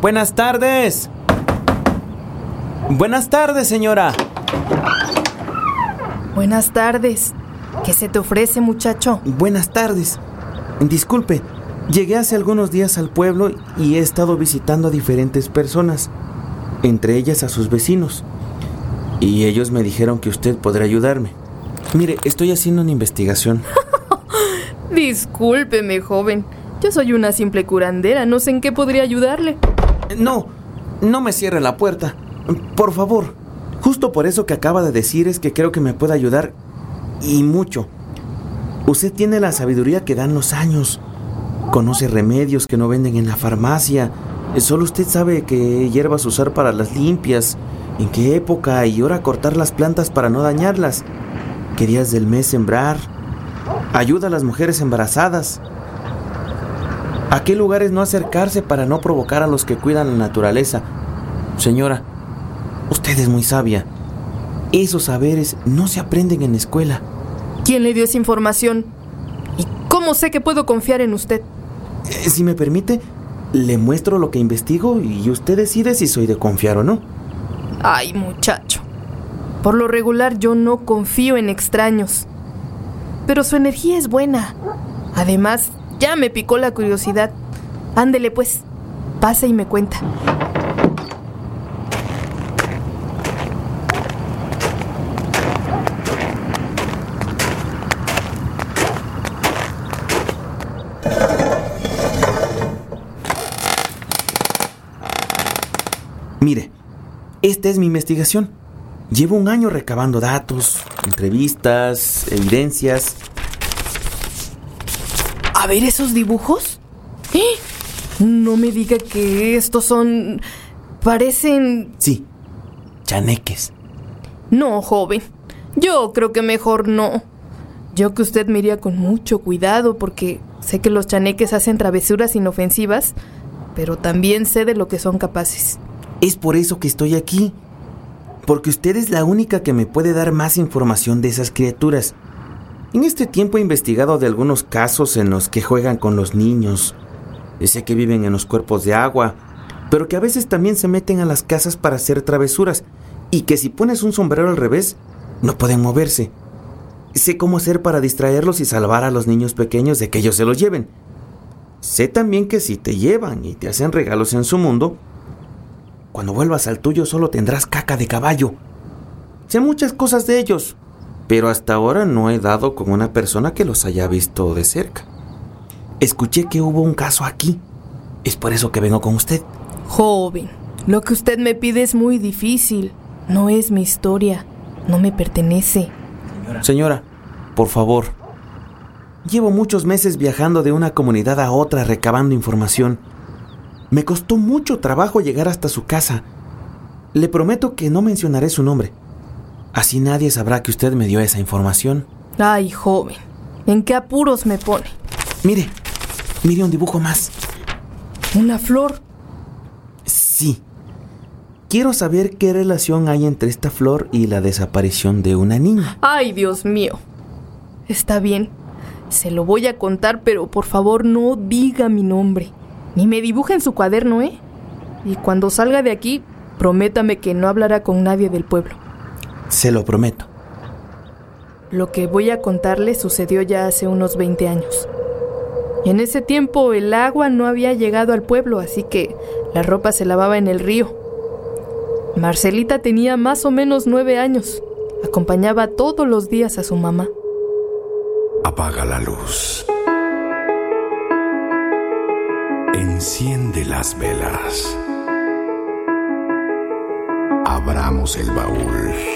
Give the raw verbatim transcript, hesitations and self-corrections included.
Buenas tardes. Buenas tardes, señora. Buenas tardes. ¿Qué se te ofrece, muchacho? Buenas tardes. Disculpe, llegué hace algunos días al pueblo y he estado visitando a diferentes personas, entre ellas a sus vecinos. Y ellos me dijeron que usted podrá ayudarme. Mire, estoy haciendo una investigación. Discúlpeme, joven. Yo soy una simple curandera, no sé en qué podría ayudarle. No, no me cierre la puerta. Por favor. Justo por eso que acaba de decir es que creo que me puede ayudar. Y mucho. Usted tiene la sabiduría que dan los años. Conoce remedios que no venden en la farmacia. Solo usted sabe qué hierbas usar para las limpias, en qué época y hora cortar las plantas para no dañarlas, qué días del mes sembrar. Ayuda a las mujeres embarazadas. ¿A qué lugares no acercarse para no provocar a los que cuidan la naturaleza? Señora, usted es muy sabia. Esos saberes no se aprenden en la escuela. ¿Quién le dio esa información? ¿Y cómo sé que puedo confiar en usted? Eh, si me permite, le muestro lo que investigo y usted decide si soy de confiar o no. Ay, muchacho. Por lo regular yo no confío en extraños. Pero su energía es buena. Además, ya me picó la curiosidad. Ándele pues, pase y me cuenta. Mire, esta es mi investigación. Llevo un año recabando datos, entrevistas, evidencias. A ver esos dibujos. ¿Eh? No me diga que estos son... parecen... Sí, chaneques. No, joven. Yo creo que mejor no. Yo que usted me iría con mucho cuidado porque sé que los chaneques hacen travesuras inofensivas, pero también sé de lo que son capaces. Es por eso que estoy aquí. Porque usted es la única que me puede dar más información de esas criaturas. En este tiempo he investigado de algunos casos en los que juegan con los niños. Sé que viven en los cuerpos de agua, pero que a veces también se meten a las casas para hacer travesuras, y que si pones un sombrero al revés, no pueden moverse. Sé cómo hacer para distraerlos y salvar a los niños pequeños de que ellos se los lleven. Sé también que si te llevan y te hacen regalos en su mundo, cuando vuelvas al tuyo solo tendrás caca de caballo. Sé muchas cosas de ellos, pero hasta ahora no he dado con una persona que los haya visto de cerca. Escuché que hubo un caso aquí. Es por eso que vengo con usted. Joven, lo que usted me pide es muy difícil. No es mi historia. No me pertenece. Señora, Señora, por favor. Llevo muchos meses viajando de una comunidad a otra recabando información. Me costó mucho trabajo llegar hasta su casa. Le prometo que no mencionaré su nombre. Así nadie sabrá que usted me dio esa información. Ay, joven, ¿en qué apuros me pone? Mire, mire un dibujo más. ¿Una flor? Sí. Quiero saber qué relación hay entre esta flor y la desaparición de una niña. Ay, Dios mío. Está bien, se lo voy a contar, pero por favor no diga mi nombre. Ni me dibuje en su cuaderno, ¿eh? Y cuando salga de aquí, prométame que no hablará con nadie del pueblo. Se lo prometo. Lo que voy a contarle sucedió ya hace unos veinte años. En ese tiempo el agua no había llegado al pueblo, así que la ropa se lavaba en el río. Marcelita tenía más o menos nueve años. Acompañaba todos los días a su mamá. Apaga la luz. Enciende las velas. Abramos el baúl.